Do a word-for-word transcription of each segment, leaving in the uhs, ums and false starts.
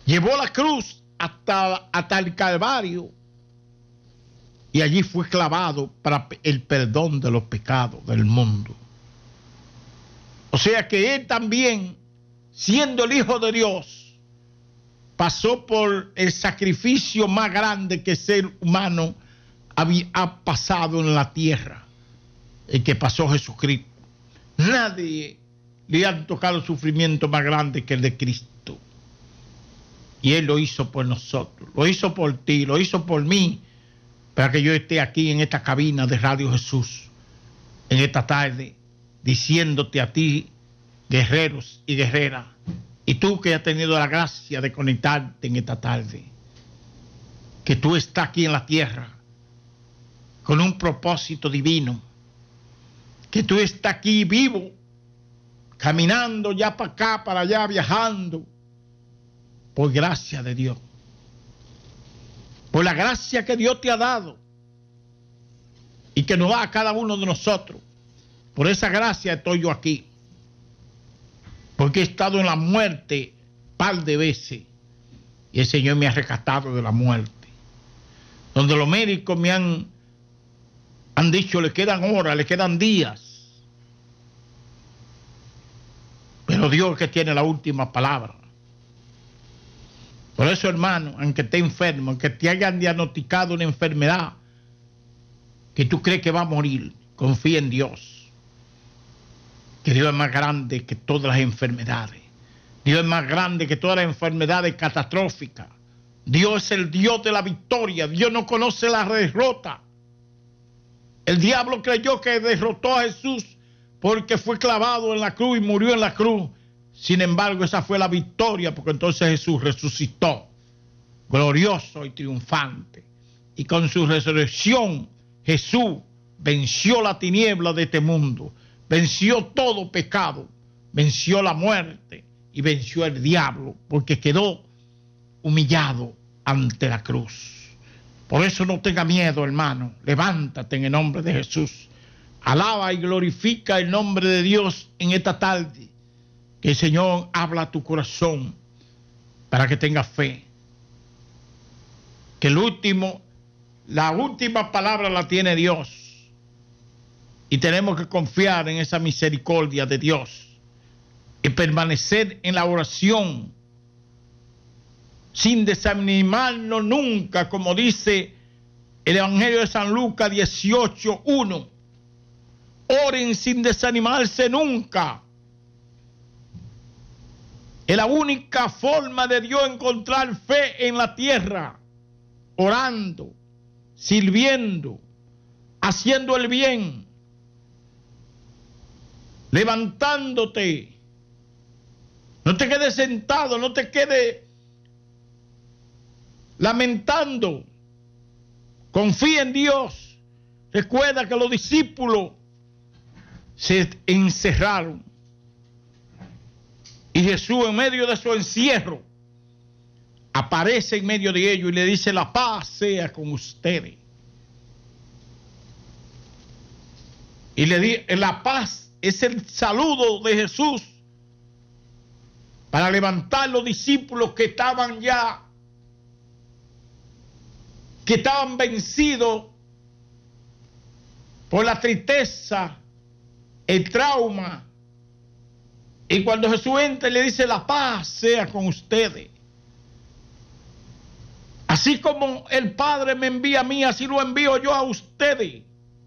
Llevó la cruz hasta, hasta el Calvario y allí fue clavado para el perdón de los pecados del mundo. O sea que él también, siendo el Hijo de Dios, pasó por el sacrificio más grande que el ser humano había, ha pasado en la tierra, el que pasó Jesucristo. Nadie le ha tocado el sufrimiento más grande que el de Cristo. Y Él lo hizo por nosotros, lo hizo por ti, lo hizo por mí, para que yo esté aquí en esta cabina de Radio Jesús, en esta tarde, diciéndote a ti, guerreros y guerreras, y tú que has tenido la gracia de conectarte en esta tarde, que tú estás aquí en la tierra con un propósito divino, que tú estás aquí vivo, caminando ya para acá, para allá, viajando, por gracia de Dios, por la gracia que Dios te ha dado y que nos da a cada uno de nosotros. Por esa gracia estoy yo aquí, porque he estado en la muerte un par de veces y el Señor me ha rescatado de la muerte, donde los médicos me han, han dicho le quedan horas, le quedan días, pero Dios es el que tiene la última palabra. Por eso, hermano, aunque esté enfermo, aunque te hayan diagnosticado una enfermedad que tú crees que va a morir, confía en Dios, que Dios es más grande que todas las enfermedades. Dios es más grande que todas las enfermedades catastróficas. Dios es el Dios de la victoria. Dios no conoce la derrota. El diablo creyó que derrotó a Jesús porque fue clavado en la cruz y murió en la cruz. Sin embargo, esa fue la victoria, porque entonces Jesús resucitó, glorioso y triunfante. Y con su resurrección, Jesús venció la tiniebla de este mundo, venció todo pecado, venció la muerte y venció el diablo, porque quedó humillado ante la cruz. Por eso no tenga miedo, hermano. Levántate en el nombre de Jesús. Alaba y glorifica el nombre de Dios en esta tarde. Que el Señor habla a tu corazón para que tengas fe. Que el último, la última palabra la tiene Dios. Y tenemos que confiar en esa misericordia de Dios. Y permanecer en la oración. Sin desanimarnos nunca, como dice el Evangelio de San Lucas dieciocho uno. Oren sin desanimarse nunca. Es la única forma de Dios encontrar fe en la tierra, orando, sirviendo, haciendo el bien, levantándote. No te quedes sentado, no te quedes lamentando. Confía en Dios. Recuerda que los discípulos se encerraron. Y Jesús, en medio de su encierro, aparece en medio de ellos y le dice: la paz sea con ustedes. Y le dice: la paz es el saludo de Jesús para levantar los discípulos que estaban ya, que estaban vencidos por la tristeza, el trauma. Y cuando Jesús entra y le dice: la paz sea con ustedes. Así como el Padre me envía a mí, así lo envío yo a ustedes.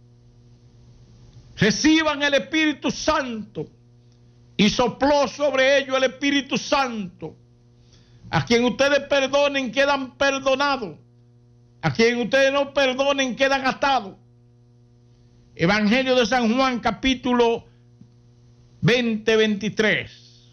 Reciban el Espíritu Santo. Y sopló sobre ellos el Espíritu Santo. A quien ustedes perdonen quedan perdonados. A quien ustedes no perdonen quedan atados. Evangelio de San Juan, capítulo veinte, veintitrés.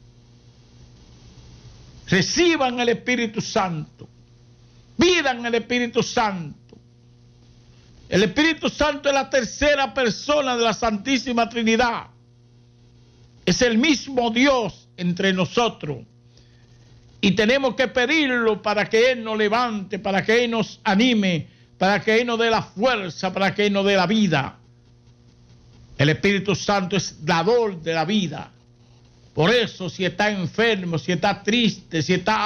Reciban el Espíritu Santo. Pidan el Espíritu Santo. El Espíritu Santo es la tercera persona de la Santísima Trinidad. Es el mismo Dios entre nosotros. Y tenemos que pedirlo para que Él nos levante, para que Él nos anime, para que Él nos dé la fuerza, para que Él nos dé la vida. El Espíritu Santo es dador de la vida. Por eso, si está enfermo, si está triste, si está